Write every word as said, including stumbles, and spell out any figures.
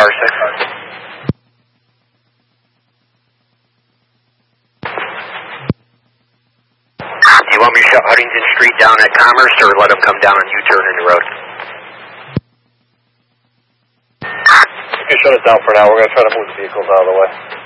car six. Do you want me to shut Huntington Street down at Commerce or let them come down and U-turn in the road? You can shut it down for now. We're going to try to move the vehicles out of the way.